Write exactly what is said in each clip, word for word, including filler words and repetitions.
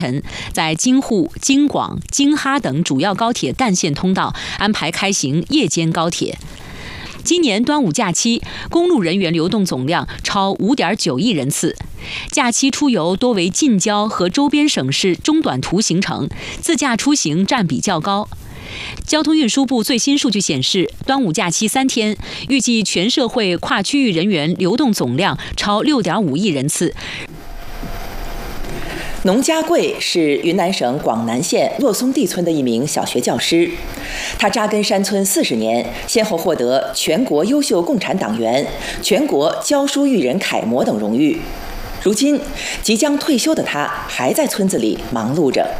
在京沪、京广、京哈等主要高铁干线通道安排开行夜间高铁。今年端午假期，公路人员流动总量超 五点九亿人次。假期出游多为近郊和周边省市中短途行程，自驾出行占比较高。交通运输部最新数据显示，端午假期三天，预计全社会跨区域人员流动总量超 六点五亿人次。 农家贵是云南省广南县洛松地村的一名小学教师，他扎根山村四十年，先后获得全国优秀共产党员、全国教书育人楷模等荣誉。如今，即将退休的他还在村子里忙碌着。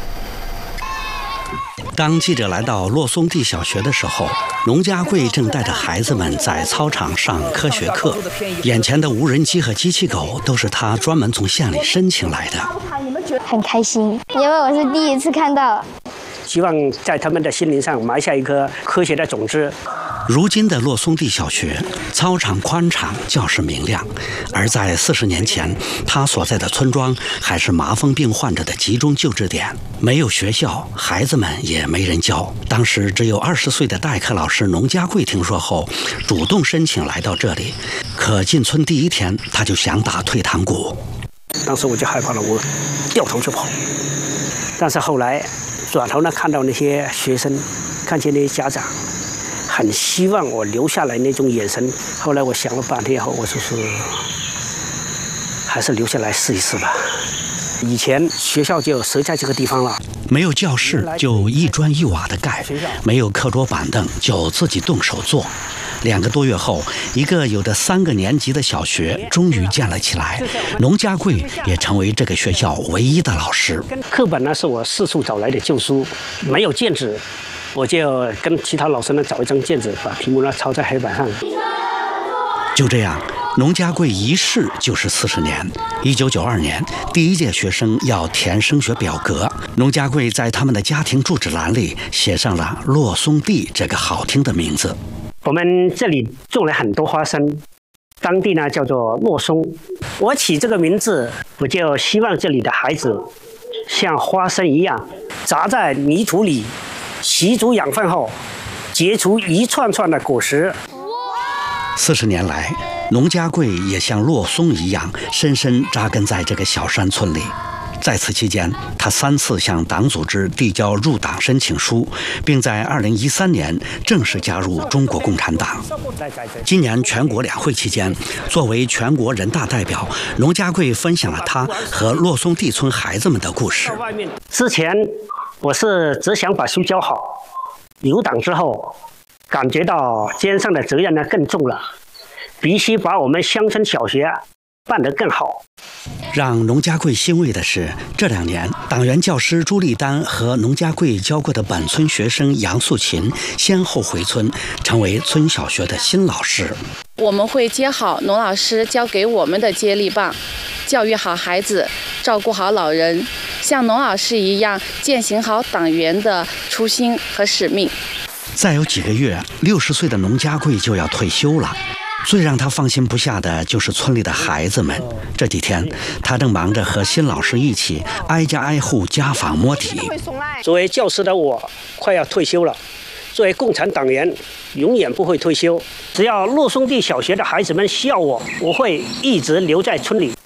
当记者来到洛松地小学的时候，农家贵正带着孩子们在操场上科学课。眼前的无人机和机器狗都是他专门从县里申请来的。 很开心，因为我是第一次看到。 希望在他们的心灵上埋下一颗科学的种子。 如今的洛松地小学，操场宽敞，教室明亮。而在四十年前，他所在的村庄还是麻风病患者的集中救治点，没有学校，孩子们也没人教。当时只有二十岁的代课老师农家贵听说后，主动申请来到这里。可进村第一天，他就想打退堂鼓。 当时我就害怕了，我掉头就跑。但是后来转头呢，看到那些学生，看见那些家长，很希望我留下来那种眼神。后来我想了半天后，我就说，还是留下来试一试吧。以前学校就设在这个地方了， 没有教室就一砖一瓦的盖，没有课桌板凳就自己动手做。两个多月后，一个有着三个年级的小学终于建了起来，农家贵也成为这个学校唯一的老师。 课本呢是我四处找来的旧书，没有卷子，我就跟其他老师呢找一张卷子，把题目呢抄在黑板上。 就这样，农家贵一试就是四十年。一九九二年，第一届学生要填升学表格，农家贵在他们的家庭住址栏里写上了洛松地这个好听的名字。 我们这里种了很多花生，当地呢叫做洛松。我起这个名字，我就希望这里的孩子像花生一样，扎在泥土里，吸足养分后，结出一串串的果实。 四十年来，农家贵也像洛松一样，深深扎根在这个小山村里。在此期间，他三次向党组织递交入党申请书，并在二零一三年正式加入中国共产党。今年全国两会期间，作为全国人大代表，农家贵分享了他和洛松地村孩子们的故事。 之前我是只想把书教好，入党之后，感觉到肩上的责任呢更重了，必须把我们乡村小学办得更好。 让农家贵欣慰的是，这两年党员教师朱立丹和农家贵教过的本村学生杨素琴先后回村，成为村小学的新老师。 我们会接好农老师交给我们的接力棒，教育好孩子，照顾好老人，像农老师一样践行好党员的初心和使命。 再有几个月，六十岁的农家贵就要退休了。最让他放心不下的就是村里的孩子们。这几天，他正忙着和新老师一起挨家挨户家访摸底。 作为教师的我，快要退休了。作为共产党员，永远不会退休。只要洛松地小学的孩子们需要我，我会一直留在村里。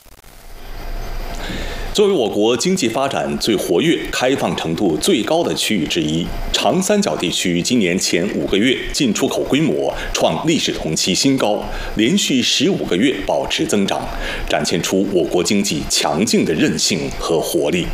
作为我国经济发展最活跃、开放程度最高的区域之一，长三角地区今年前五个月进出口规模创历史同期新高，连续十五个月保持增长，展现出我国经济强劲的韧性和活力。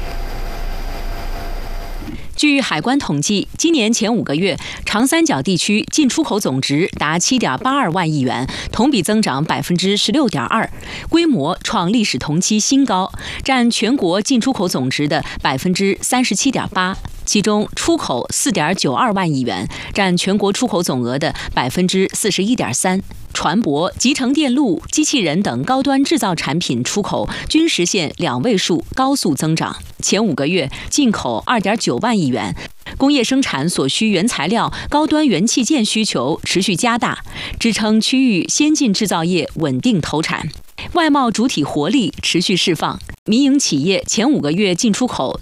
据海关统计，今年前五个月，长三角地区进出口总值达 七点八二万亿元，同比增长 百分之十六点二， 规模创历史同期新高，占全国进出口总值的 百分之三十七点八。其中，出口 四点九二万亿元，占全国出口总额的 百分之四十一点三。船舶、集成电路、机器人等高端制造产品出口均实现两位数高速增长。前五个月进口 二点九万亿元，工业生产所需原材料、高端元器件需求持续加大，支撑区域先进制造业稳定投产。外贸主体活力持续释放，民营企业前五个月进出口